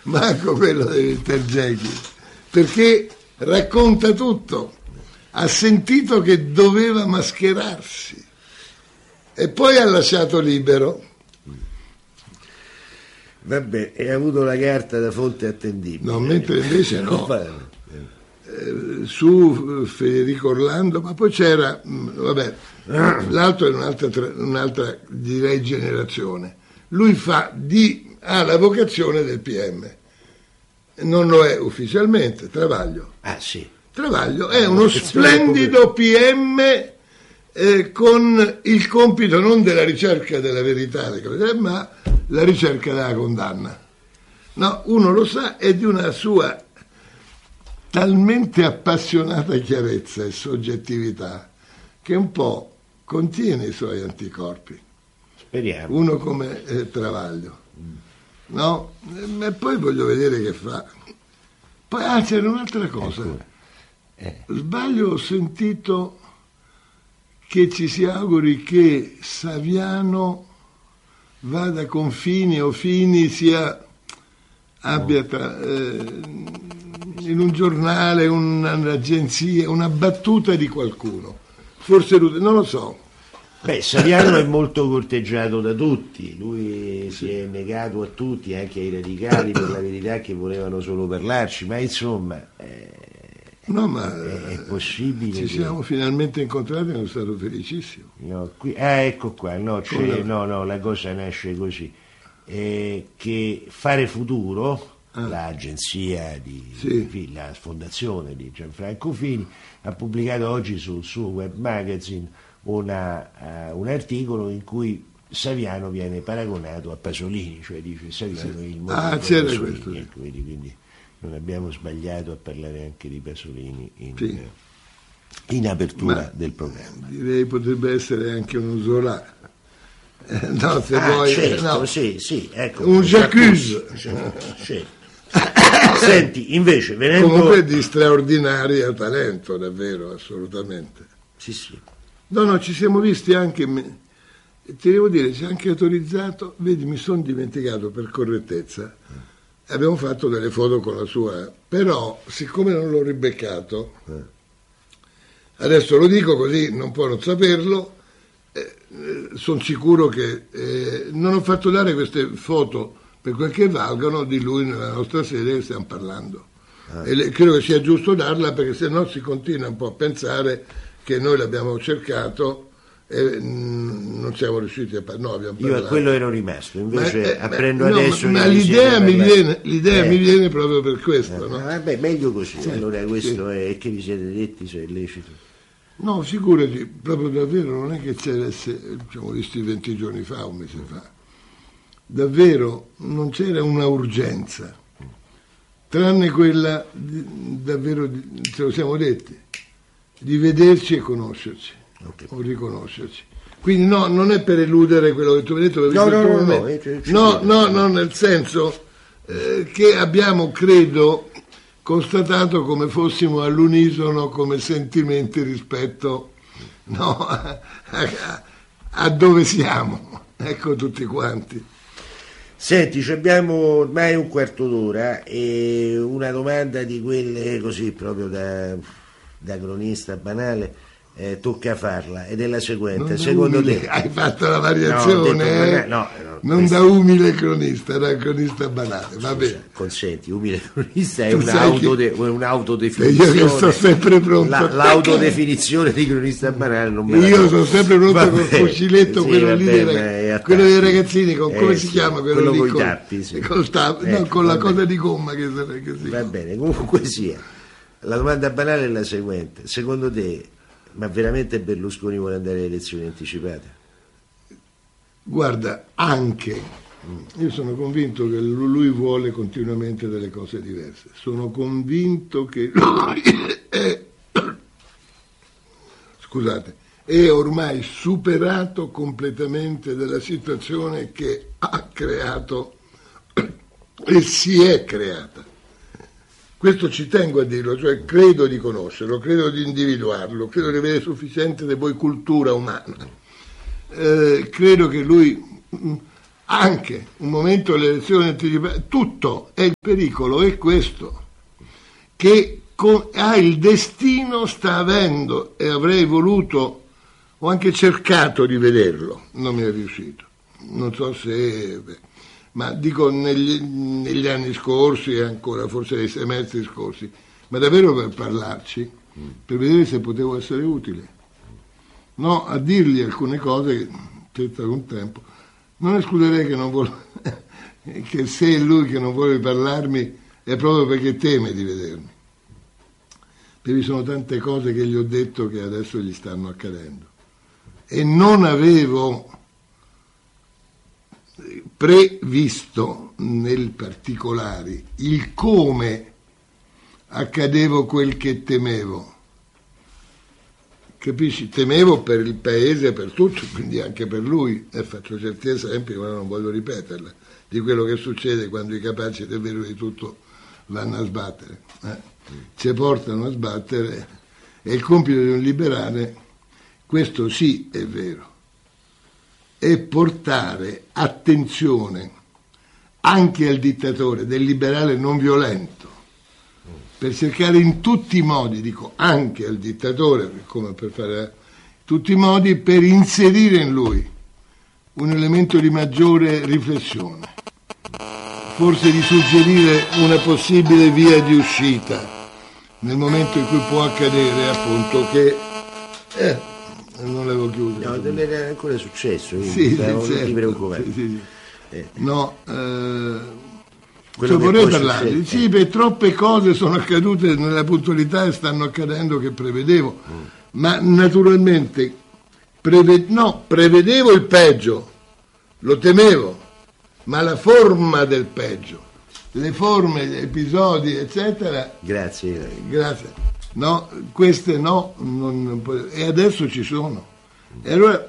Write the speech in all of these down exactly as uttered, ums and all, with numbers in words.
manco quello dei mister Jekyll, perché racconta tutto. Ha sentito che doveva mascherarsi e poi ha lasciato libero. Vabbè, e ha avuto la carta da fonte attendibile. No, mentre invece no. Eh, su Federico Orlando, ma poi c'era, vabbè, l'altro è un'altra, un'altra direi generazione. Lui fa di, ha la vocazione del P M, non lo è ufficialmente. Travaglio. Ah sì. Travaglio è uno splendido P M eh, con il compito non della ricerca della verità, ma la ricerca della condanna. No, uno lo sa, è di una sua talmente appassionata chiarezza e soggettività che un po' contiene i suoi anticorpi. Speriamo. Uno come eh, Travaglio. No? E poi voglio vedere che fa. Poi ah, c'era un'altra cosa. Ecco. Eh. Sbaglio, ho sentito che ci si auguri che Saviano vada con Fini o Fini sia abbia tra, eh, in un giornale, un'agenzia, una battuta di qualcuno. Forse non lo so. Beh, Saviano è molto corteggiato da tutti, lui si è negato a tutti, anche ai radicali, per la verità, che volevano solo parlarci, ma insomma eh, no, ma è possibile ci che... siamo finalmente incontrati e sono stato felicissimo. No, qui... ah, ecco qua, no, c'è... no, no, la cosa nasce così, eh, che Fare Futuro, ah. l'agenzia di, sì. di la fondazione di Gianfranco Fini, ha pubblicato oggi sul suo web magazine Una, uh, un articolo in cui Saviano viene paragonato a Pasolini, cioè dice Saviano è il modello ah, di Pasolini, questo. Ecco, quindi, quindi non abbiamo sbagliato a parlare anche di Pasolini in, sì. in apertura Ma, del programma. Direi potrebbe essere anche un Zola. Eh, no, se ah, vuoi, certo, no. sì, sì, ecco, un J'accuse. Sì. Senti, invece, venendo... Comunque di straordinario talento, davvero, assolutamente. Sì, sì. No, no, ci siamo visti anche, ti devo dire, ci ha anche autorizzato, vedi, mi sono dimenticato per correttezza, abbiamo fatto delle foto con la sua, però siccome non l'ho ribeccato, adesso lo dico così, non può non saperlo, eh, sono sicuro che eh, non ho fatto dare queste foto per quel che valgono di lui nella nostra sede che stiamo parlando. Ah. E le, credo che sia giusto darla, perché se no si continua un po' a pensare che noi l'abbiamo cercato e mh, non siamo riusciti a parlare. No, abbiamo parlato. Io a quello ero rimasto, invece ma, eh, apprendo beh, adesso. No, ma l'idea, mi viene, l'idea eh. mi viene proprio per questo. Eh, no? Vabbè, meglio così. Sì, allora questo sì. è che vi siete detti, se è lecito. No, figurati, proprio davvero non è che c'era, ci siamo visti venti giorni fa, un mese fa. Davvero non c'era una urgenza, tranne quella, davvero, ce lo siamo detti, di vederci e conoscerci, okay. o riconoscerci. Quindi no, non è per eludere quello che tu mi hai detto, no, no, no, no, no, no, no, no, nel senso eh, che abbiamo, credo, constatato come fossimo all'unisono come sentimenti rispetto no, a, a, a dove siamo, ecco, tutti quanti. Senti, abbiamo ormai un quarto d'ora e una domanda di quelle così proprio da, da cronista banale, eh, tocca farla, ed è la seguente. Non Secondo umile, te hai fatto la variazione, no, eh? no, no, non questo... da umile cronista, da cronista banale, va bene. Consenti, umile cronista è un'autode- che... un'autodefinizione. Io che sto sempre pronto. La, l'autodefinizione di cronista banale non me la Io do. sono sempre pronto va col fuciletto, sì, quello lì dei, rag... quello dei ragazzini, con come eh, si sì, chiama quello, quello lì? con i Col, tappi, sì. col tapp, ecco, no, con la bene. cosa di gomma che, che si va bene, comunque sia. La domanda banale è la seguente: secondo te, ma veramente Berlusconi vuole andare alle elezioni anticipate? Guarda, anche io sono convinto che lui vuole continuamente delle cose diverse. Sono convinto che lui è, scusate, è ormai superato completamente dalla situazione che ha creato e si è creata. Questo ci tengo a dirlo, cioè credo di conoscerlo, credo di individuarlo, credo di avere sufficiente di poi cultura umana. Eh, credo che lui mh, anche un momento delle elezioni anticipate, tutto, e il pericolo è questo, che con, ah, il destino sta avendo, e avrei voluto, ho anche cercato di vederlo, non mi è riuscito, non so se, beh, ma dico negli, negli anni scorsi e ancora forse nei semestri scorsi, ma davvero per parlarci, per vedere se potevo essere utile, no, a dirgli alcune cose senza un tempo. Non escluderei che non vuole, che se è lui che non vuole parlarmi è proprio perché teme di vedermi, perché vi sono tante cose che gli ho detto che adesso gli stanno accadendo e non avevo previsto nel particolare il come accadevo quel che temevo. Capisci? Temevo per il paese, per tutto, quindi anche per lui, e faccio certi esempi, ma non voglio ripeterla, di quello che succede quando i capaci del vero di tutto vanno a sbattere, eh? ci portano a sbattere, e il compito di un liberale, questo sì è vero, è portare attenzione anche al dittatore, del liberale non violento, per cercare in tutti i modi, dico anche al dittatore, come per fare tutti i modi, per inserire in lui un elemento di maggiore riflessione, forse di suggerire una possibile via di uscita nel momento in cui può accadere appunto che eh, non l'avevo chiuso. No, deve era ancora successo, sì, non certo, ti preoccupare. Sì, sì, sì. Eh. No, eh, Quello cioè, che vorrei poi parlarvi, succede- sì, per troppe cose sono accadute nella puntualità e stanno accadendo che prevedevo, Mm. ma naturalmente preve- no, prevedevo il peggio, lo temevo, ma la forma del peggio, le forme, gli episodi, eccetera, Grazie. grazie, no, queste no, non- non può- e adesso ci sono. E allora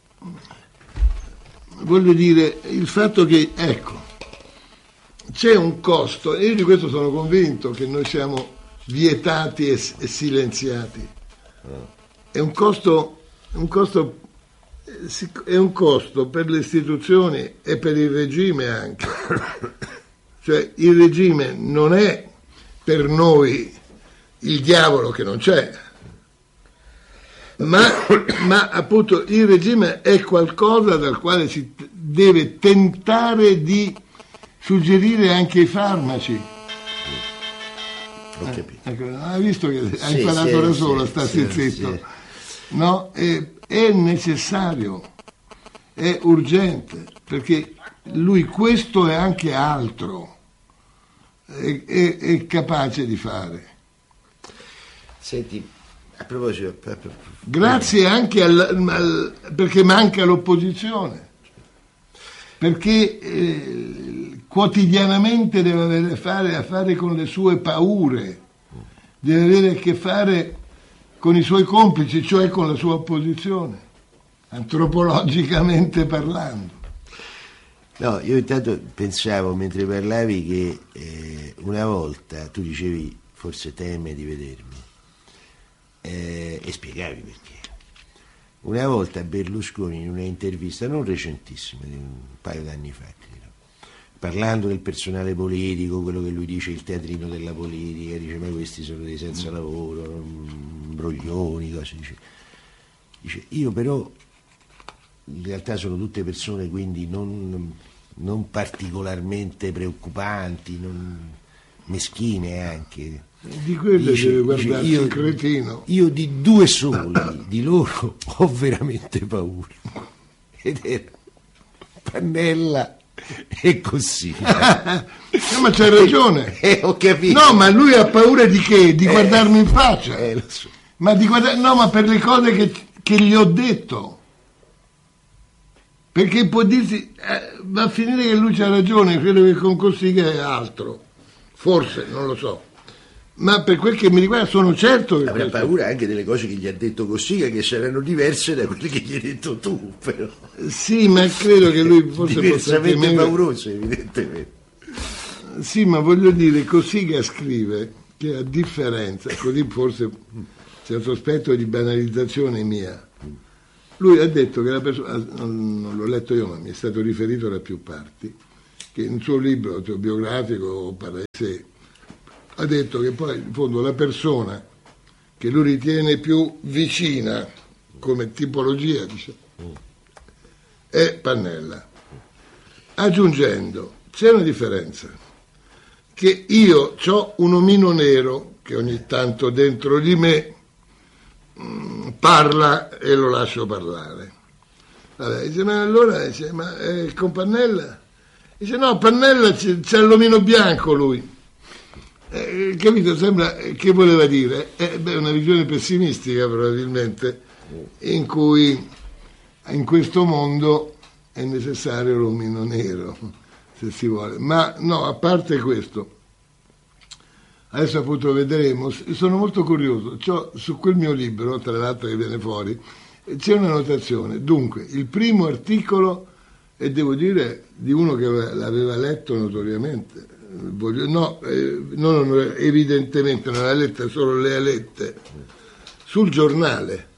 voglio dire, il fatto che, ecco, c'è un costo, e io di questo sono convinto, che noi siamo vietati e, e silenziati. È un costo, un costo, eh, sic- è un costo per le istituzioni e per il regime anche. Cioè il regime non è per noi il diavolo che non c'è, ma, ma appunto il regime è qualcosa dal quale si t- deve tentare di suggerire anche i farmaci. Ho capito. Ecco, hai visto che hai Sì, imparato sì, da sì, solo, sì, starsi sì, zitto. sì. No? È, è necessario, è urgente, perché lui questo e anche altro è, è, è capace di fare. Senti, a proposito, a- a- Grazie anche al, al- perché manca l'opposizione, perché eh, quotidianamente deve avere a fare, a fare con le sue paure, deve avere a che fare con i suoi complici, cioè con la sua opposizione, antropologicamente parlando. no, io intanto pensavo mentre parlavi che eh, una volta tu dicevi forse teme di vedermi eh, e spiegavi perché. Una volta Berlusconi in una intervista non recentissima, di un paio d'anni fa, credo, parlando del personale politico, quello che lui dice il teatrino della politica, dice ma questi sono dei senza lavoro, broglioni, cose, dice. Dice io però in realtà sono tutte persone quindi non, non particolarmente preoccupanti, non, meschine anche. Di quello Dice- deve dice, guardarsi io, il cretino. io di due soli di loro ho veramente paura, ed era Pannella e Cossiga. No, ma c'hai ragione. Eh, ho capito. No, ma lui ha paura di che? Di guardarmi in faccia. Eh, lo so. Ma di guardare, no, ma per le cose che, che gli ho detto. Perché può dirsi, eh, va a finire che lui c'ha ragione, credo che con Cossiga è altro. Forse, non lo so. Ma per quel che mi riguarda sono certo che... Avrà questo- paura anche delle cose che gli ha detto Cossiga, che saranno diverse da quelle che gli hai detto tu, però. Sì, ma credo che lui forse possa Diversamente temere... paurose, evidentemente. Sì, ma voglio dire, Cossiga scrive che a differenza, così forse c'è un sospetto di banalizzazione mia, lui ha detto che la persona, non l'ho letto io ma mi è stato riferito da più parti, che in un suo libro autobiografico parla di sé, ha detto che poi in fondo la persona che lui ritiene più vicina come tipologia, dice, è Pannella, aggiungendo c'è una differenza, che io ho un omino nero che ogni tanto dentro di me mh, parla e lo lascio parlare. Vabbè, dice, ma allora dice, ma eh, con Pannella? Dice no, Pannella c'è, c'è l'omino bianco lui. Eh, capito? Sembra che voleva dire? Eh, beh, una visione pessimistica probabilmente, in cui in questo mondo è necessario l'omino nero, se si vuole. Ma no, a parte questo, adesso appunto vedremo, sono molto curioso, c'ho, su quel mio libro, tra l'altro che viene fuori, c'è una notazione. Dunque, il primo articolo, e devo dire di uno che l'aveva letto notoriamente, voglio, no, eh, non, evidentemente non l'ha letta, solo le ha lette, sul Giornale,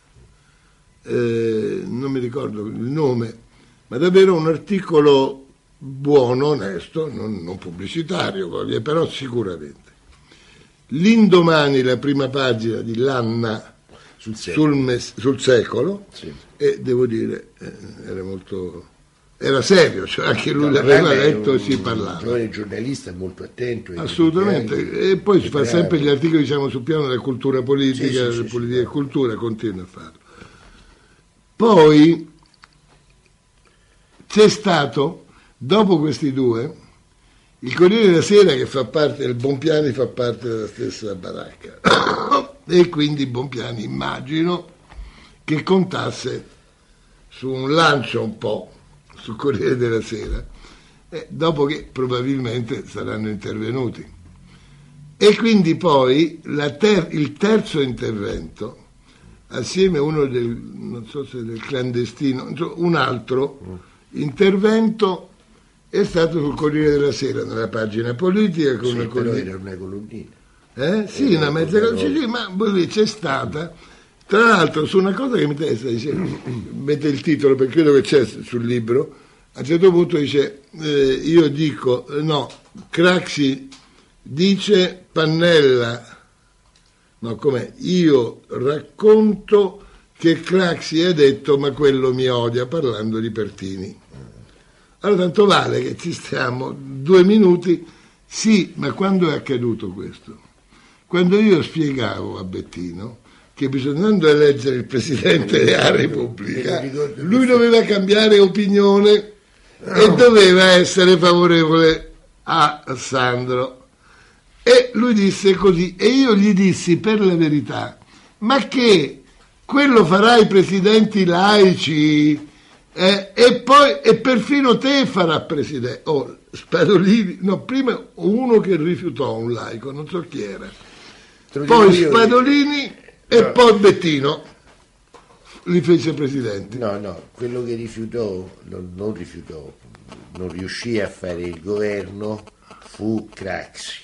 eh, non mi ricordo il nome, ma davvero un articolo buono, onesto, non, non pubblicitario, però sicuramente. L'indomani la prima pagina di L'Anna sul secolo, sul, mes, sul secolo sì. E devo dire, eh, era molto... era serio, cioè anche lui no, l'aveva letto e si parlava. Un giovane giornalista molto attento. Assolutamente, e poi si fa sempre gli articoli, diciamo, sul piano della cultura politica, sì, sì, della sì, politica sì, e cultura, continua a farlo. Poi c'è stato, dopo questi due, il Corriere della Sera, che fa parte, il Bompiani fa parte della stessa baracca, e quindi Bompiani immagino che contasse su un lancio un po' sul Corriere della Sera, eh, dopo che probabilmente saranno intervenuti. E quindi poi la ter- il terzo intervento, assieme a uno del, non so se del clandestino, un altro mm. intervento, è stato sul Corriere della Sera, nella pagina politica. Con sì, una però era una colonnina. Eh? Sì, una mezza colonnina, sì, ma c'è stata. Tra l'altro, su una cosa che mi interessa, dice, mette il titolo, perché credo che c'è sul libro, a un certo punto dice, eh, io dico, eh, no, Craxi dice, Pannella, no, com'è? Io racconto che Craxi ha detto, ma quello mi odia, parlando di Pertini. Allora tanto vale che ci stiamo due minuti, sì, ma quando è accaduto questo? Quando io spiegavo a Bettino che bisognando eleggere il Presidente della Repubblica, lui doveva cambiare opinione e doveva essere favorevole a Sandro. E lui disse così, e io gli dissi per la ma che quello farà i presidenti laici, eh, e poi e perfino te farà presidente. Oh, Spadolini, no, prima uno che rifiutò, un laico, non so chi era, poi Spadolini e no. Poi Bettino li fece presidenti. No, no, quello che rifiutò, non, non rifiutò, non riuscì a fare il governo fu Craxi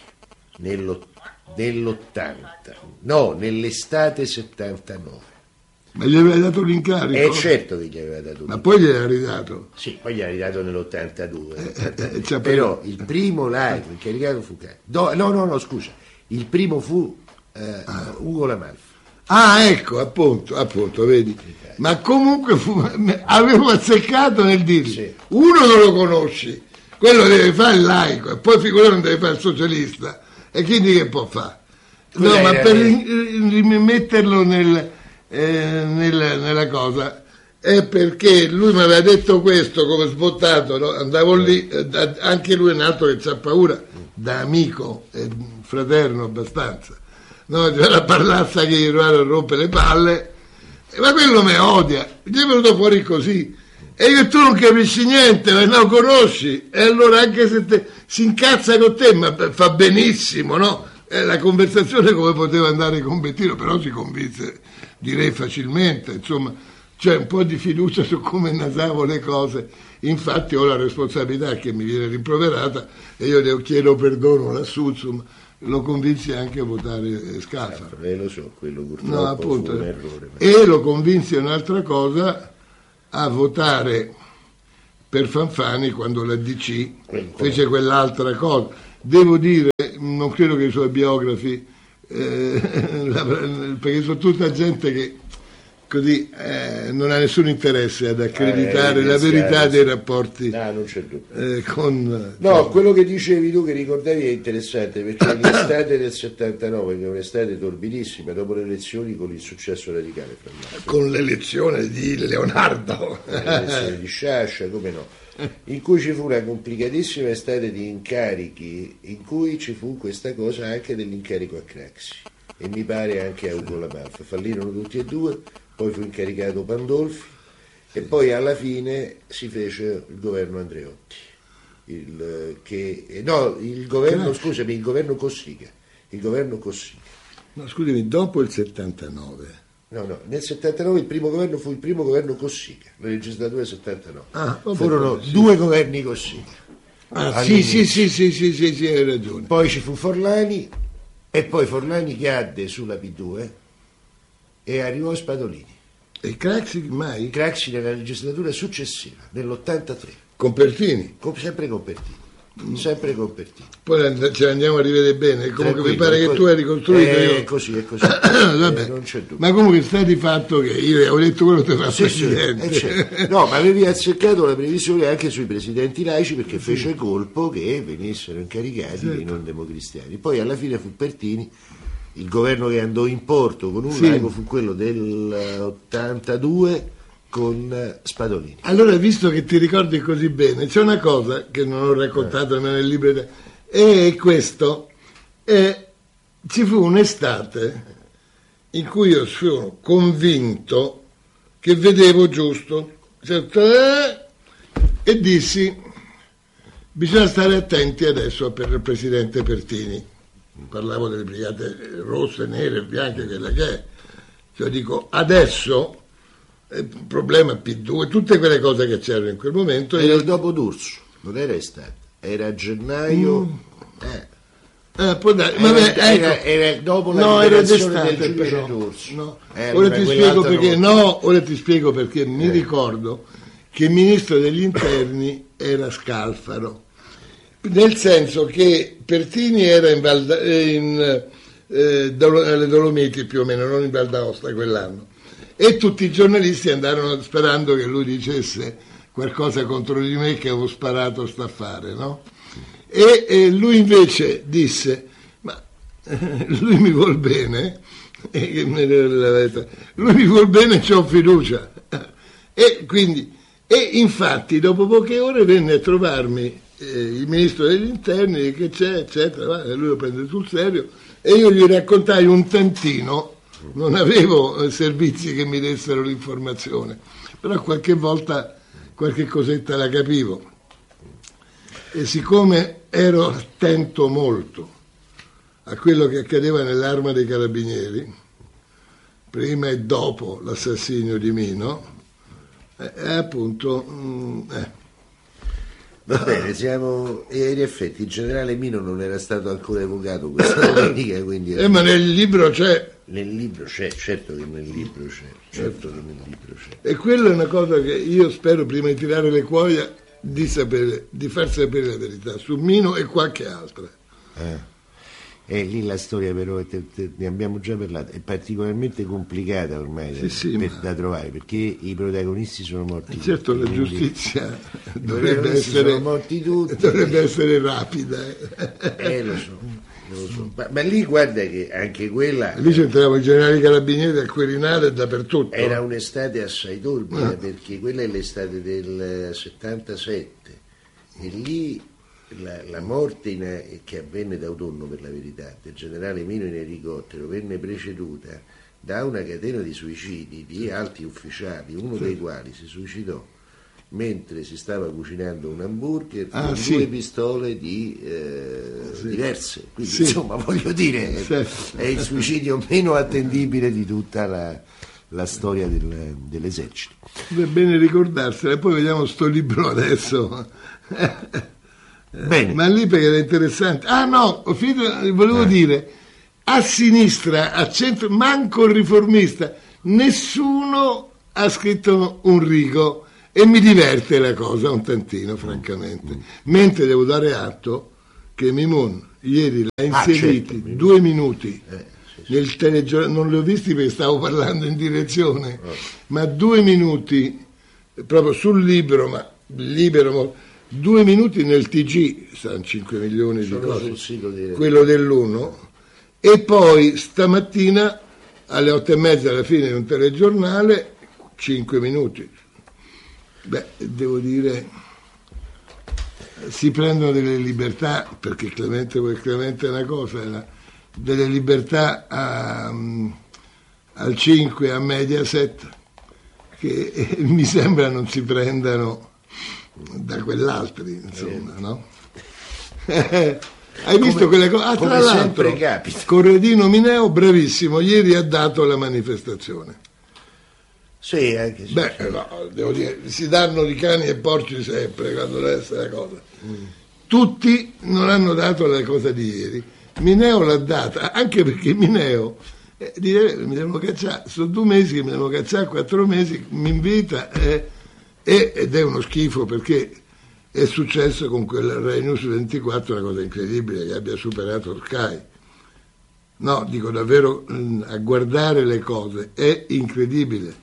nell'ottanta, no, nell'estate settantanove. Ma gli aveva dato l'incarico? Eh certo che gli aveva dato ma poi gli aveva ridato? Sì, poi gli aveva ridato nell'ottantadue. Eh, eh, cioè però per... il primo laico incaricato fu Craxi. No, no, no, no, scusa, il primo fu eh, ah. Ugo La Malfa. Ah, ecco, appunto, appunto, vedi. Ma comunque fu, avevo azzeccato nel dirgli, sì. Uno non lo conosci, quello deve fare il laico, e poi figura non deve fare il socialista, e quindi che può fare? No, Quella ma per rimetterlo nel, eh, nel, nella cosa, è perché lui mi aveva detto questo come sbottato, no? Andavo lì, eh, anche lui è un altro che c'ha paura, da amico e fraterno abbastanza. No, c'è la parlazza che gli rompe le palle, ma quello mi odia, gli è venuto fuori così, e io tu non capisci niente, ma non conosci, e allora anche se te, si incazza con te, ma fa benissimo, no? E la conversazione come poteva andare con Bettino, però si convinse, direi facilmente, insomma, c'è un po' di fiducia su come nasavo le cose, infatti ho la responsabilità che mi viene rimproverata, e io le chiedo perdono lassù, insomma, lo convinsi anche a votare Scalfaro. Eh, lo so, quello purtroppo no, appunto, fu un errore. E lo convinsi un'altra cosa, a votare per Fanfani quando la D C fece quell'altra cosa. Devo dire, non credo che i suoi biografi, eh, la, perché sono tutta gente che così eh, non ha nessun interesse ad accreditare eh, la verità dei rapporti no, non c'è dubbio. Eh, con no, cioè, quello che dicevi tu, che ricordavi, è interessante, perché l'estate del settantanove, che è un'estate torbidissima, dopo le elezioni, con il successo radicale, fra l'altro, con l'elezione di Leonardo, l'elezione di Sciascia, come no, in cui ci fu una complicatissima estate di incarichi, in cui ci fu questa cosa anche dell'incarico a Craxi, e mi pare anche a Ugo La Malfa. Fallirono tutti e due, poi fu incaricato Pandolfi e poi alla fine si fece il governo Andreotti, il, che, no, il governo, no. scusami, il governo Cossiga, il governo Cossiga. No, scusami, dopo il settantanove. No, no, nel settantanove il primo governo fu il primo governo Cossiga, la legislatura settantanove. Ah, vabbè, furono sì. due governi Cossiga. Ah, sì, sì, sì, sì, sì, sì, sì, hai ragione. Poi ci fu Forlani, e poi Forlani cadde sulla P due e arrivò Spadolini. E Craxi mai? Craxi nella legislatura successiva, nell'ottantatré. Con Pertini? Con, sempre con Pertini. Sempre con Pertini. Poi ce l'andiamo a rivedere bene. Comunque mi pare che tu hai ricostruito. È io... così, è così. Vabbè. Eh, non c'è dubbio. Ma comunque sta di fatto che io avevo detto quello che ti fa sì, presidente. Sì, eh, no, ma avevi azzeccato la previsione anche sui presidenti laici, perché sì. fece colpo che venissero incaricati certo. dei non democristiani. Poi alla fine fu Pertini. Il governo che andò in porto con un sì. laico fu quello dell'ottantadue con Spadolini. Allora, visto che ti ricordi così bene, c'è una cosa che non ho raccontato nemmeno nel libro, e questo, e ci fu un'estate in cui io sono convinto che vedevo giusto, certo, eh, e dissi, bisogna stare attenti adesso per il presidente Pertini. Parlavo delle brigate rosse, nere, bianche, quella che è. Cioè dico, adesso il problema P due, tutte quelle cose che c'erano in quel momento. Era io... il dopo D'Urso, non era estate, era a gennaio. Mm. Eh. Eh, può dare, era, vabbè, era, ecco. era dopo la no, liberazione del giudice però. D'Urso. No. Eh, ora ti spiego perché, non... no, ora ti spiego perché mi eh. ricordo che il ministro degli interni era Scalfaro. Nel senso che Pertini era in, Val, in eh, alle Dolomiti più o meno, non in Val d'Aosta quell'anno, e tutti i giornalisti andarono sperando che lui dicesse qualcosa contro di me che avevo sparato sta affare, no? E, e lui invece disse, ma eh, lui mi vuol bene, e, lui mi vuol bene, c'ho fiducia, e quindi, e infatti dopo poche ore venne a trovarmi il ministro degli interni, che c'è, eccetera, lui lo prende sul serio, e io gli raccontai un tantino, non avevo servizi che mi dessero l'informazione, però qualche volta qualche cosetta la capivo, e siccome ero attento molto a quello che accadeva nell'Arma dei Carabinieri, prima e dopo l'assassinio di Mino, eh, appunto... Mh, eh. Va bene, siamo. E in effetti il generale Mino non era stato ancora evocato questa domenica, quindi. Eh, ma nel libro c'è. Nel libro c'è, certo che nel libro c'è, certo che nel libro c'è. E quella è una cosa che io spero, prima di tirare le cuoia, di sapere, di far sapere la verità su Mino e qualche altra. Eh. E lì la storia però, te, te, ne abbiamo già parlato, è particolarmente complicata ormai sì, sì, per, ma... da trovare, perché i protagonisti sono morti. E certo tutti, la giustizia dovrebbe essere, sono morti tutti, dovrebbe essere rapida. Eh, lo so, lo so. Ma, ma lì guarda che anche quella... Lì c'entravano i generali carabinieri al Quirinale e dappertutto. Era un'estate assai torbida, ah. perché quella è l'estate del settantasette, e lì... La, la morte in, che avvenne d'autunno, per la verità, del generale Mino in elicottero venne preceduta da una catena di suicidi di alti ufficiali, uno sì. dei quali si suicidò mentre si stava cucinando un hamburger ah, con sì. due pistole di, eh, sì. diverse. Quindi, sì. insomma, voglio dire, sì. è il suicidio meno attendibile di tutta la, la storia del, dell'esercito. È bene ricordarsela, e poi vediamo sto libro adesso. Bene. Ma lì perché era interessante. Ah no, ho finito, volevo eh. dire, a sinistra, a centro, manco il riformista, nessuno ha scritto un rigo, e mi diverte la cosa un tantino, francamente. Mm. Mentre devo dare atto che Mimoun ieri l'ha inseriti ah, certo, due minuti eh, sì, sì. nel telegiornale, non li ho visti perché stavo parlando in direzione, oh. ma due minuti proprio sul libro, ma libero, due minuti nel T G, stanno cinque milioni Sono di cose, sul sito di... quello dell'uno, e poi stamattina alle otto e mezza alla fine di un telegiornale cinque minuti. Beh, devo dire, si prendono delle libertà, perché Clemente, Clemente è una cosa, la, delle libertà a, um, al cinque, a Mediaset, che eh, mi sembra non si prendano da quell'altri, insomma, no? Hai visto come, quelle cose? Ah, tra l'altro, Corradino Mineo, bravissimo, ieri ha dato la manifestazione. Sì, anche sì. Beh, no, devo dire, si danno di cani e porci sempre quando deve essere la cosa. Mm. Tutti non hanno dato la cosa di ieri. Mineo l'ha data, anche perché Mineo eh, dire, mi devono cacciare, sono due mesi che mi devono cacciare, quattro mesi, mi invita eh, eh, ed è uno schifo, perché è successo con quel Rai News ventiquattro una cosa incredibile, che abbia superato Sky. No, dico davvero, mh, a guardare le cose è incredibile.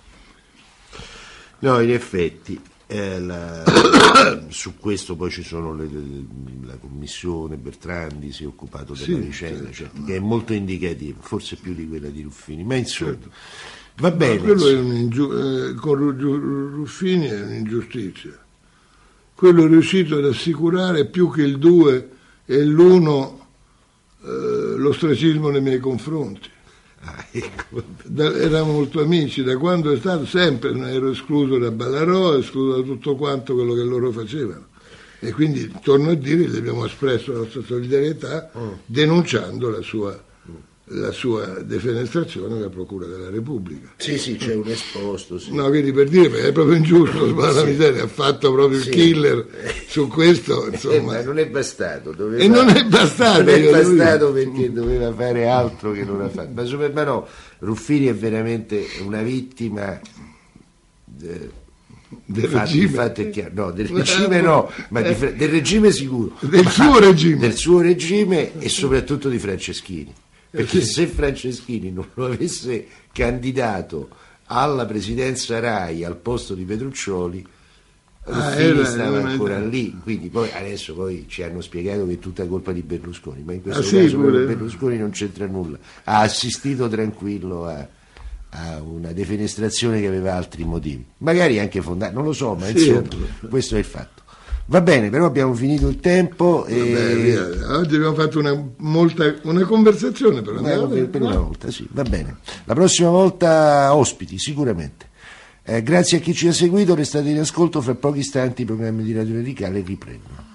No, in effetti eh, la, su questo poi ci sono le, le, la commissione Bertrandi si è occupato della sì, vicenda, certo, certo, che è molto indicativa, forse più di quella di Ruffini, ma insomma certo. va bene. Ma quello è un'ingiu- eh, con Ruffini è un'ingiustizia. Quello è riuscito ad assicurare più che il due e l'uno eh, l'ostracismo nei miei confronti. Ah, ecco. Da, eravamo molto amici, da quando è stato sempre ero escluso da Ballarò, escluso da tutto quanto quello che loro facevano, e quindi torno a dire gli abbiamo espresso la nostra solidarietà oh. denunciando la sua, la sua defenestrazione alla Procura della Repubblica. Sì, sì, c'è un esposto. Sì. No, quindi per dire, perché è proprio ingiusto, ma la sì. miseria ha fatto proprio sì. il killer su questo, insomma. Eh, ma non è bastato. Doveva, e non è bastato. Non è bastato perché doveva fare altro che non ha fatto. Ma, super, ma no, Ruffini è veramente una vittima de, del fatto, regime. Il fatto è chiaro. No, del regime no, ma di, del regime sicuro. Del suo regime. Del suo regime e soprattutto di Franceschini. Perché se Franceschini non lo avesse candidato alla presidenza Rai al posto di Petruccioli, ah, Ruffini stava ancora idea. lì. Quindi poi adesso poi ci hanno spiegato che è tutta colpa di Berlusconi, ma in questo ah, caso sì, Berlusconi non c'entra nulla. Ha assistito tranquillo a, a una defenestrazione che aveva altri motivi, magari anche fondati, non lo so, ma sì, insomma, questo è il fatto. Va bene, però abbiamo finito il tempo. E... Vabbè, oggi abbiamo fatto una, molta, una conversazione per una, no, per, per una volta, sì, va bene. La prossima volta ospiti, sicuramente. Eh, grazie a chi ci ha seguito, restate in ascolto, fra pochi istanti i programmi di Radio Radicale riprendono.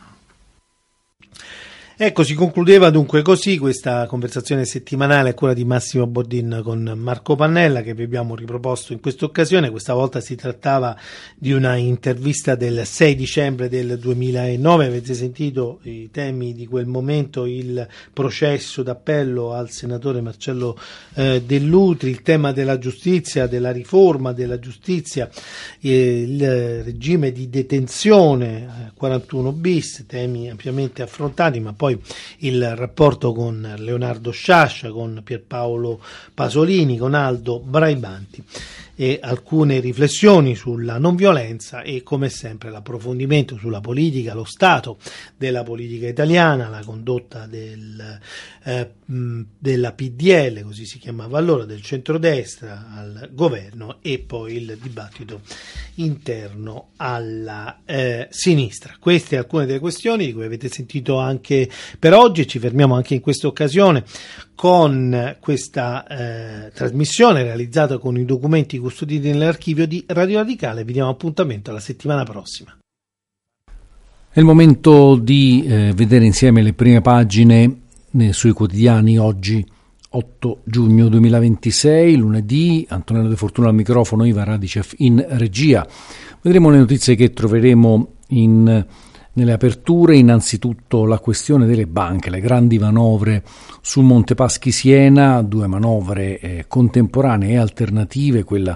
Ecco, si concludeva dunque così questa conversazione settimanale a cura di Massimo Bordin con Marco Pannella, che vi abbiamo riproposto in questa occasione. Questa volta si trattava di una intervista del sei dicembre del duemilanove. Avete sentito i temi di quel momento, il processo d'appello al senatore Marcello eh, Dell'Utri, il tema della giustizia, della riforma della giustizia, eh, il regime di detenzione eh, quarantuno bis, temi ampiamente affrontati, ma poi Poi il rapporto con Leonardo Sciascia, con Pierpaolo Pasolini, con Aldo Braibanti, e alcune riflessioni sulla non violenza e, come sempre, l'approfondimento sulla politica, lo stato della politica italiana, la condotta del, eh, della P D L, così si chiamava allora, del centrodestra al governo, e poi il dibattito interno alla eh, sinistra. Queste alcune delle questioni di cui avete sentito anche per oggi. Ci fermiamo anche in questa occasione con questa eh, trasmissione realizzata con i documenti custoditi nell'archivio di Radio Radicale. Vi diamo appuntamento alla settimana prossima. È il momento di eh, vedere insieme le prime pagine eh, sui quotidiani oggi, otto giugno duemilaventisei, lunedì. Antonello De Fortuna al microfono, Ivan Radicev in regia. Vedremo le notizie che troveremo in nelle aperture. Innanzitutto la questione delle banche, le grandi manovre sul Monte Paschi Siena, due manovre eh, contemporanee e alternative, quella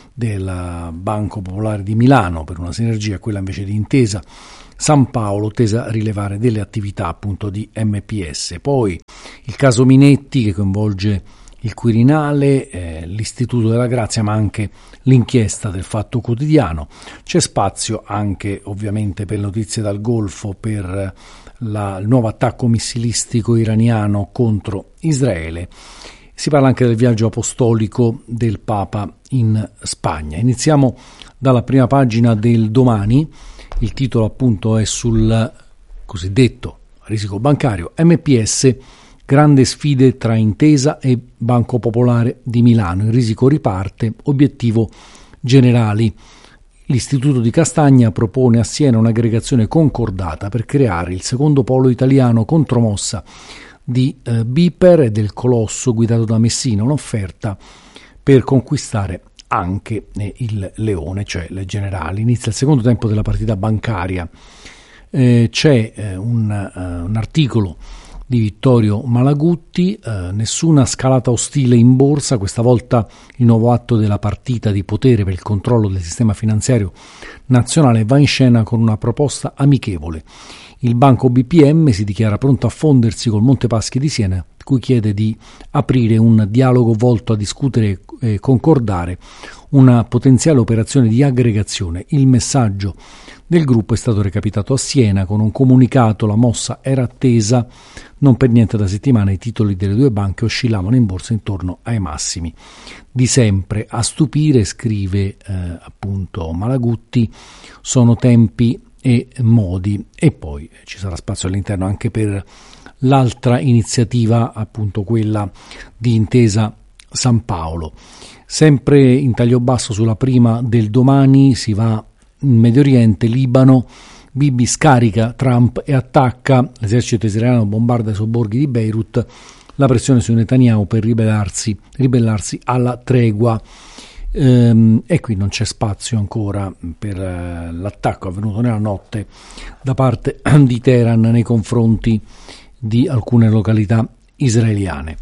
del Banco Popolare di Milano per una sinergia, quella invece di Intesa San Paolo tesa a rilevare delle attività appunto di M P S. Poi il caso Minetti, che coinvolge il Quirinale, eh, l'Istituto della Grazia, ma anche l'inchiesta del Fatto Quotidiano. C'è spazio anche ovviamente per notizie dal Golfo, per la, il nuovo attacco missilistico iraniano contro Israele. Si parla anche del viaggio apostolico del Papa in Spagna. Iniziamo dalla prima pagina del Domani. Il titolo appunto è sul cosiddetto risico bancario. M P S, grande sfide tra Intesa e Banco Popolare di Milano. Il risico riparte, obiettivo generali. L'Istituto di Castagna propone a Siena un'aggregazione concordata per creare il secondo polo italiano contromossa di eh, Biper e del Colosso guidato da Messina, un'offerta per conquistare anche eh, il Leone, cioè le Generali. Inizia il secondo tempo della partita bancaria. Eh, c'è eh, un, uh, un articolo di Vittorio Malagutti, eh, nessuna scalata ostile in borsa, questa volta il nuovo atto della partita di potere per il controllo del sistema finanziario nazionale va in scena con una proposta amichevole. Il banco B P M si dichiara pronto a fondersi col Monte Paschi di Siena, cui chiede di aprire un dialogo volto a discutere e concordare una potenziale operazione di aggregazione. Il messaggio del gruppo è stato recapitato a Siena con un comunicato. La mossa era attesa, non per niente da settimane i titoli delle due banche oscillavano in borsa intorno ai massimi di sempre. A stupire, scrive eh, appunto Malagutti, sono tempi e modi, e poi ci sarà spazio all'interno anche per l'altra iniziativa, appunto quella di Intesa San Paolo. Sempre in taglio basso sulla prima del Domani si va in Medio Oriente. Libano, Bibi scarica Trump e attacca, l'esercito israeliano bombarda i sobborghi di Beirut, la pressione su Netanyahu per ribellarsi, ribellarsi alla tregua. Ehm, e qui non c'è spazio ancora per eh, l'attacco avvenuto nella notte da parte di Teheran nei confronti di alcune località israeliane.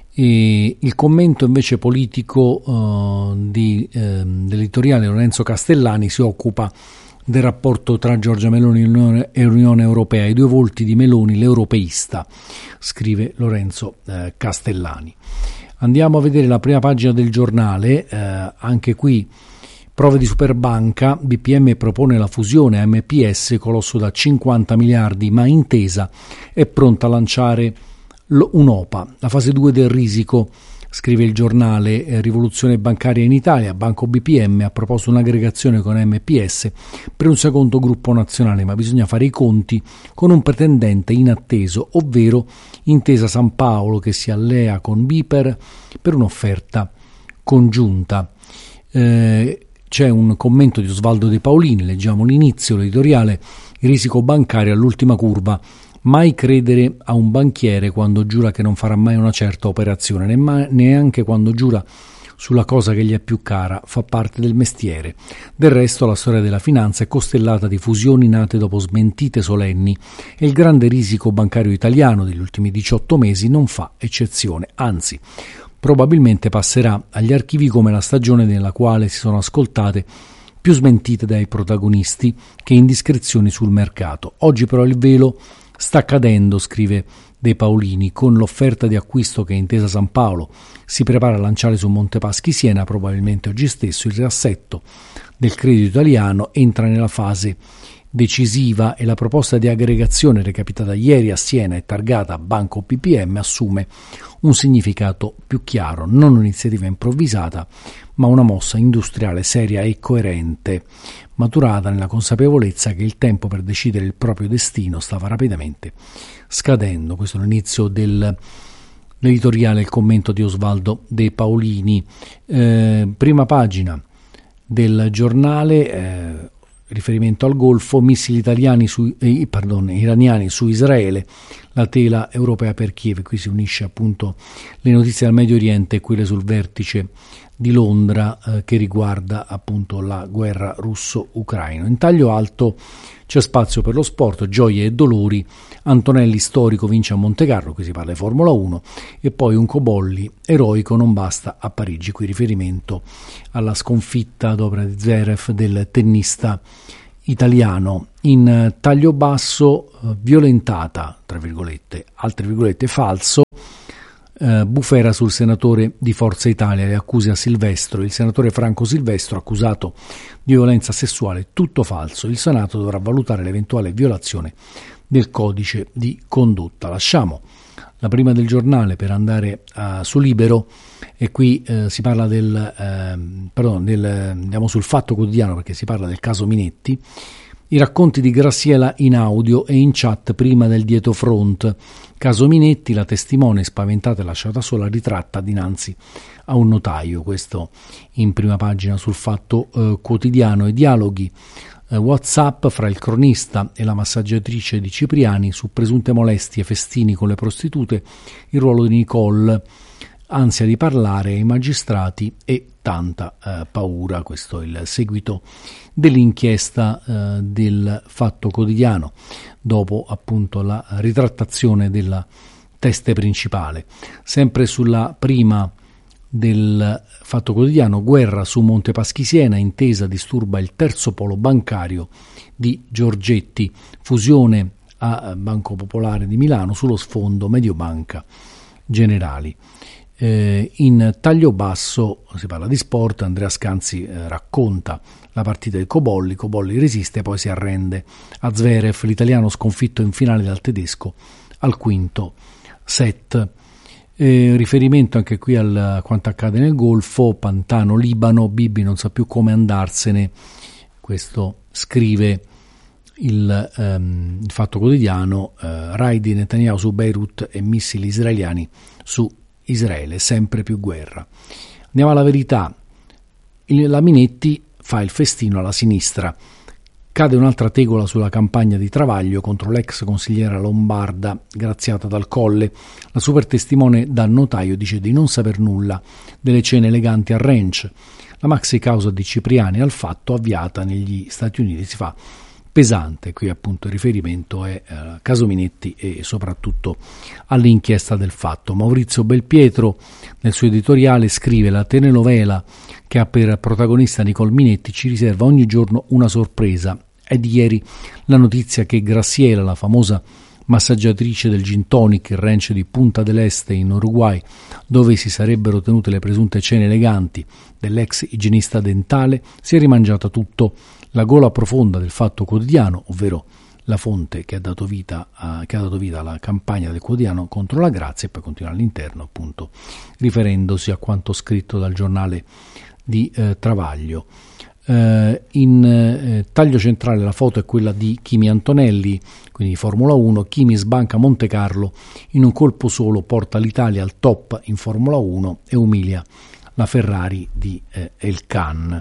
E il commento invece politico eh, di, eh, dell'editoriale Lorenzo Castellani si occupa del rapporto tra Giorgia Meloni e l'Unione Europea, i due volti di Meloni, l'europeista, scrive Lorenzo eh, Castellani. Andiamo a vedere la prima pagina del Giornale, eh, anche qui prove di superbanca, B P M propone la fusione a M P S, colosso da cinquanta miliardi, ma Intesa è pronta a lanciare un'O P A. La fase due del risico, scrive il Giornale, eh, rivoluzione bancaria in Italia, Banco B P M ha proposto un'aggregazione con M P S per un secondo gruppo nazionale, ma bisogna fare i conti con un pretendente inatteso, ovvero Intesa San Paolo, che si allea con Biper per un'offerta congiunta. Eh, c'è un commento di Osvaldo De Paolini, leggiamo l'inizio, l'editoriale, il risico bancario all'ultima curva. Mai credere a un banchiere quando giura che non farà mai una certa operazione, neanche quando giura sulla cosa che gli è più cara, fa parte del mestiere. Del resto la storia della finanza è costellata di fusioni nate dopo smentite solenni e il grande risico bancario italiano degli ultimi diciotto mesi non fa eccezione, anzi probabilmente passerà agli archivi come la stagione nella quale si sono ascoltate più smentite dai protagonisti che indiscrezioni sul mercato. Oggi però il velo sta cadendo, scrive De Paolini, con l'offerta di acquisto che Intesa San Paolo si prepara a lanciare su Monte Paschi Siena, probabilmente oggi stesso. Il riassetto del credito italiano entra nella fase decisiva e la proposta di aggregazione recapitata ieri a Siena e targata Banco B P M assume un significato più chiaro, non un'iniziativa improvvisata, ma una mossa industriale seria e coerente, maturata nella consapevolezza che il tempo per decidere il proprio destino stava rapidamente scadendo. Questo è l'inizio dell'editoriale, il commento di Osvaldo De Paolini. Eh, prima pagina del Giornale, eh, riferimento al Golfo, missili italiani su, eh, pardon, iraniani su Israele, la tela europea per Kiev. Qui si unisce appunto le notizie dal Medio Oriente e quelle sul vertice di Londra eh, che riguarda appunto la guerra russo-ucraina. In taglio alto c'è spazio per lo sport, gioie e dolori. Antonelli storico vince a Montecarlo, qui si parla di Formula uno, e poi un Cobolli eroico non basta a Parigi, qui riferimento alla sconfitta ad opera di Zverev del tennista italiano. In taglio basso, eh, violentata, tra virgolette, altre virgolette, falso, eh, bufera sul senatore di Forza Italia, le accuse a Silvestro, il senatore Franco Silvestro accusato di violenza sessuale, tutto falso, il Senato dovrà valutare l'eventuale violazione del codice di condotta. Lasciamo la prima del giornale per andare uh, su Libero, e qui uh, si parla del, uh, pardon, del, andiamo sul Fatto Quotidiano perché si parla del caso Minetti, i racconti di Graziella in audio e in chat prima del dietrofront. Caso Minetti, la testimone spaventata e lasciata sola ritratta dinanzi a un notaio, questo in prima pagina sul Fatto uh, Quotidiano. I dialoghi uh, WhatsApp fra il cronista e la massaggiatrice di Cipriani su presunte molestie e festini con le prostitute, il ruolo di Nicole, ansia di parlare ai magistrati e tanta uh, paura. Questo è il seguito dell'inchiesta uh, del Fatto Quotidiano, dopo appunto la ritrattazione della teste principale. Sempre sulla prima del Fatto Quotidiano, guerra su Monte Paschi Siena, intesa disturba il terzo polo bancario di Giorgetti, fusione a Banco Popolare di Milano sullo sfondo Mediobanca Generali. Eh, in taglio basso si parla di sport, Andrea Scanzi eh, racconta la partita di Cobolli, Cobolli resiste poi si arrende a Zverev, l'italiano sconfitto in finale dal tedesco al quinto set. Eh, riferimento anche qui a quanto accade nel Golfo, Pantano, Libano, Bibi non sa più come andarsene, questo scrive il, ehm, il Fatto Quotidiano. eh, raid di Netanyahu su Beirut e missili israeliani su Israele, sempre più guerra. Andiamo alla Verità. Il, la Minetti fa il festino alla sinistra. Cade un'altra tegola sulla campagna di Travaglio contro l'ex consigliera lombarda graziata dal Colle. La super testimone dal notaio dice di non saper nulla delle cene eleganti al ranch. La maxi causa di Cipriani al Fatto avviata negli Stati Uniti si fa pesante. Qui appunto il riferimento è eh, caso Minetti e soprattutto all'inchiesta del Fatto. Maurizio Belpietro nel suo editoriale scrive: la telenovela che ha per protagonista Nicole Minetti ci riserva ogni giorno una sorpresa. È di ieri la notizia che Graciela, la famosa massaggiatrice del Gin Tonic, il ranch di Punta del Este in Uruguay, dove si sarebbero tenute le presunte cene eleganti dell'ex igienista dentale, si è rimangiata tutto. La gola profonda del Fatto Quotidiano, ovvero la fonte che ha dato vita, a, che ha dato vita alla campagna del quotidiano contro la grazia, e poi continua all'interno appunto riferendosi a quanto scritto dal giornale di eh, Travaglio. Eh, in eh, taglio centrale la foto è quella di Kimi Antonelli, quindi Formula uno. Kimi sbanca Montecarlo in un colpo solo, porta l'Italia al top in Formula uno e umilia la Ferrari di eh, Elkann.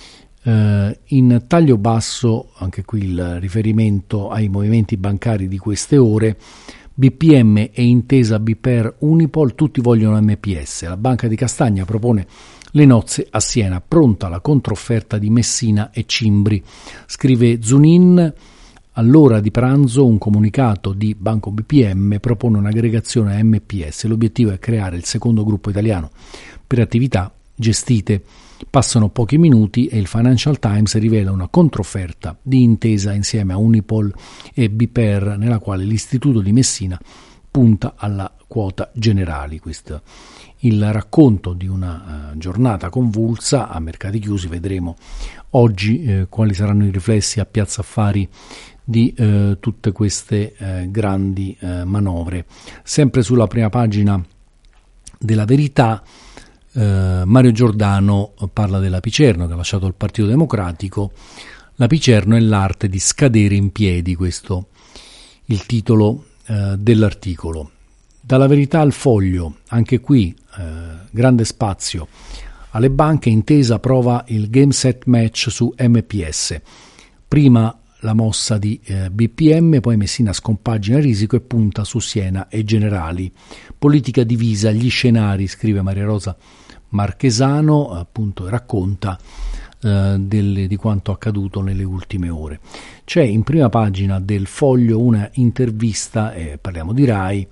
Uh, in taglio basso, anche qui il riferimento ai movimenti bancari di queste ore, B P M e intesa B P R Unipol, tutti vogliono M P S. La Banca di Castagna propone le nozze a Siena, pronta la controfferta di Messina e Cimbri. Scrive Zunin, all'ora di pranzo un comunicato di Banco B P M propone un'aggregazione a M P S. L'obiettivo è creare il secondo gruppo italiano per attività gestite. Passano pochi minuti e il Financial Times rivela una controfferta di intesa insieme a Unipol e B P R, nella quale l'istituto di Messina punta alla quota Generali. Questo il racconto di una uh, giornata convulsa a mercati chiusi. Vedremo oggi eh, quali saranno i riflessi a Piazza Affari di eh, tutte queste eh, grandi eh, manovre. Sempre sulla prima pagina della Verità, Uh, Mario Giordano parla della Picerno che ha lasciato il Partito Democratico. La Picerno è l'arte di scadere in piedi, questo il titolo uh, dell'articolo. Dalla Verità al Foglio, anche qui uh, grande spazio alle banche. Intesa prova il game set match su M P S. Prima la mossa di eh, B P M, poi Messina scompagina Risico e punta su Siena e Generali. Politica divisa, gli scenari, scrive Maria Rosa Marchesano, appunto racconta eh, del, di quanto accaduto nelle ultime ore. C'è in prima pagina del Foglio una intervista, eh, parliamo di Rai,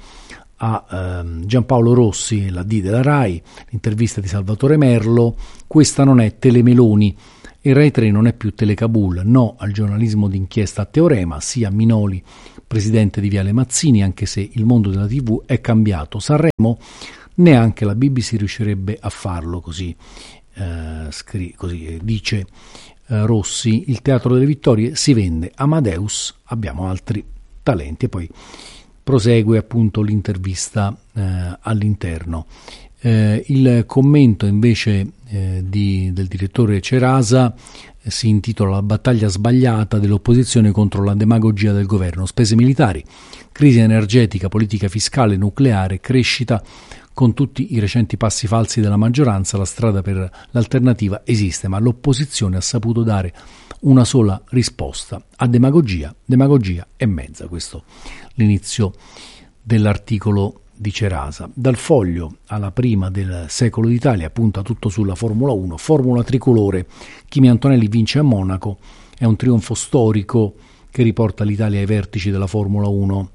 a ehm, Giampaolo Rossi, la D della Rai, l'intervista di Salvatore Merlo. Questa non è Telemeloni e Rai tre non è più Telecabul, no al giornalismo d'inchiesta a teorema, sia Minoli presidente di Viale Mazzini, anche se il mondo della tivù è cambiato. Sanremo neanche la B B C riuscirebbe a farlo, così, eh, scri- così eh, dice eh, Rossi. Il Teatro delle Vittorie si vende, Amadeus, abbiamo altri talenti. E poi prosegue appunto l'intervista eh, all'interno. Eh, il commento invece eh, di, del direttore Cerasa eh, si intitola La battaglia sbagliata dell'opposizione contro la demagogia del governo. Spese militari, crisi energetica, politica fiscale, nucleare, crescita. Con tutti i recenti passi falsi della maggioranza, la strada per l'alternativa esiste, ma l'opposizione ha saputo dare una sola risposta a demagogia, demagogia e mezza. Questo l'inizio dell'articolo di Cerasa. Dal Foglio alla prima del Secolo d'Italia punta tutto sulla Formula uno, Formula tricolore. Kimi Antonelli vince a Monaco, è un trionfo storico che riporta l'Italia ai vertici della Formula uno.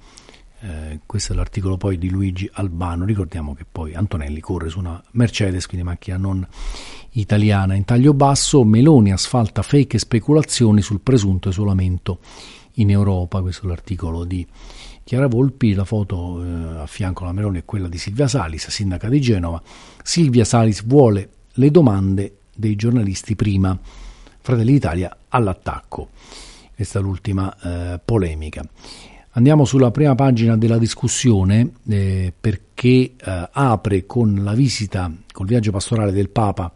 Eh, questo è l'articolo poi di Luigi Albano. Ricordiamo che poi Antonelli corre su una Mercedes, quindi macchina non italiana. In taglio basso, Meloni asfalta fake e speculazioni sul presunto isolamento in Europa. Questo è l'articolo di Chiara Volpi. La foto eh, a fianco alla Meloni è quella di Silvia Salis, sindaca di Genova. Silvia Salis vuole le domande dei giornalisti prima. Fratelli d'Italia all'attacco. Questa è l'ultima eh, polemica. Andiamo sulla prima pagina della discussione eh, perché eh, apre con la visita, col viaggio pastorale del Papa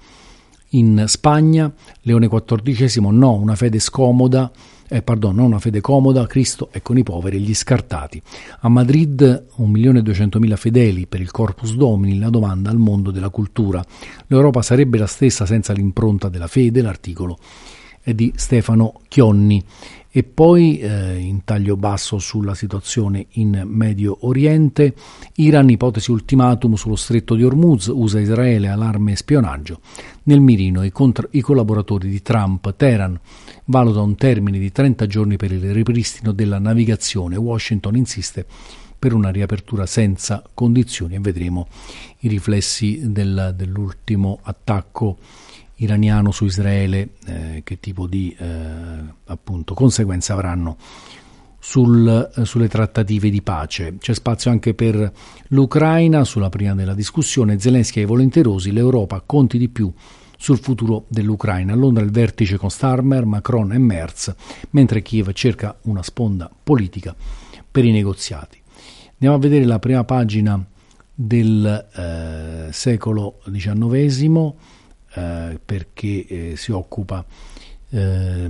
in Spagna. Leone quattordicesimo, no, una fede scomoda, eh, pardon, non una fede comoda, Cristo è con i poveri e gli scartati. A Madrid un milione e duecentomila fedeli per il Corpus Domini, la domanda al mondo della cultura. L'Europa sarebbe la stessa senza l'impronta della fede, l'articolo è di Stefano Chionni. E poi eh, in taglio basso sulla situazione in Medio Oriente, Iran, ipotesi ultimatum sullo stretto di Hormuz, U S A Israele, allarme e spionaggio. Nel mirino i, contra- i collaboratori di Trump, Teheran valuta un termine di trenta giorni per il ripristino della navigazione, Washington insiste per una riapertura senza condizioni e vedremo i riflessi del, dell'ultimo attacco iraniano su Israele, eh, che tipo di eh, appunto conseguenze avranno sul, eh, sulle trattative di pace. C'è spazio anche per l'Ucraina, sulla prima della discussione. Zelensky ai volenterosi, l'Europa conti di più sul futuro dell'Ucraina. A Londra il vertice con Starmer, Macron e Merz, mentre Kiev cerca una sponda politica per i negoziati. Andiamo a vedere la prima pagina del eh, secolo diciannovesimo, Eh, perché eh, si occupa eh,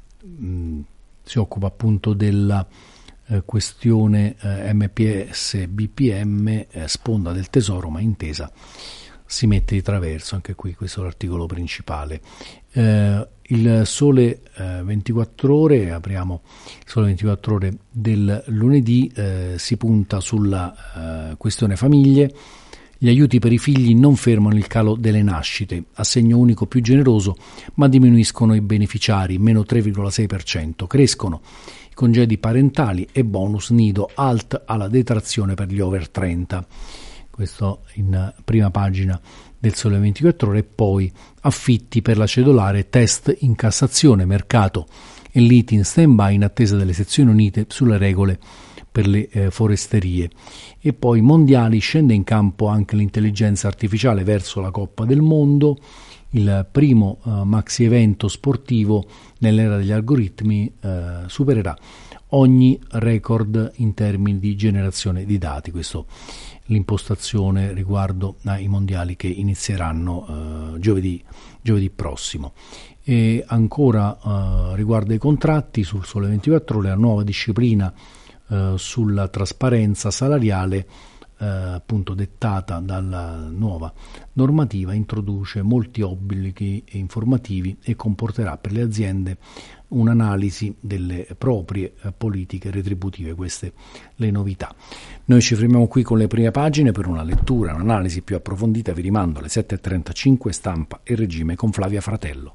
mh, si occupa appunto della eh, questione eh, M P S B P M, eh, sponda del tesoro ma intesa si mette di traverso. Anche qui questo è l'articolo principale. Eh, il Sole eh, ventiquattro ore, apriamo il Sole ventiquattro ore del lunedì, eh, si punta sulla eh, questione famiglie. Gli aiuti per i figli non fermano il calo delle nascite, assegno unico più generoso, ma diminuiscono i beneficiari, meno tre virgola sei per cento. Crescono i congedi parentali e bonus nido, alt alla detrazione per gli over trenta. Questo in prima pagina del Sole ventiquattro ore. E poi affitti per la cedolare, test in Cassazione, mercato e liti in stand-by in attesa delle sezioni unite sulle regole per le eh, foresterie. E poi mondiali, scende in campo anche l'intelligenza artificiale verso la Coppa del Mondo, il primo uh, maxi evento sportivo nell'era degli algoritmi uh, supererà ogni record in termini di generazione di dati. Questo l'impostazione riguardo ai mondiali che inizieranno uh, giovedì, giovedì prossimo. E ancora uh, riguardo ai contratti, sul Sole ventiquattro ore, la nuova disciplina Uh, sulla trasparenza salariale uh, appunto dettata dalla nuova normativa introduce molti obblighi informativi e comporterà per le aziende un'analisi delle proprie eh, politiche retributive, queste le novità. Noi ci fermiamo qui con le prime pagine. Per una lettura, un'analisi più approfondita vi rimando alle sette e trentacinque Stampa e Regime con Flavia Fratello.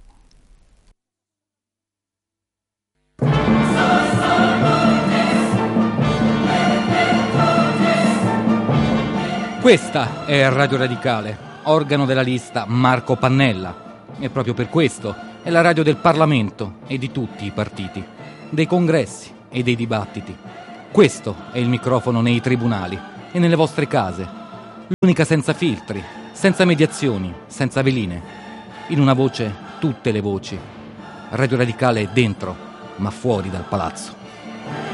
Questa è Radio Radicale, organo della lista Marco Pannella, e proprio per questo è la radio del Parlamento e di tutti i partiti, dei congressi e dei dibattiti. Questo è il microfono nei tribunali e nelle vostre case, l'unica senza filtri, senza mediazioni, senza veline. In una voce tutte le voci. Radio Radicale è dentro, ma fuori dal palazzo.